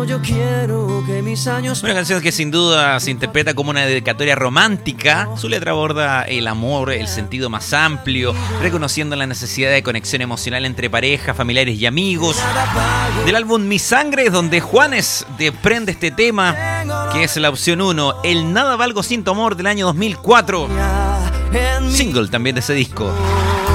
Yo quiero que mis años... Una canción que sin duda se interpreta como una dedicatoria romántica. Su letra aborda el amor, el sentido más amplio, reconociendo la necesidad de conexión emocional entre pareja, familiares y amigos. Del álbum Mi Sangre es donde Juanes desprende este tema, que es la opción 1, El Nada Valgo Sin Tu Amor del año 2004. Single también de ese disco.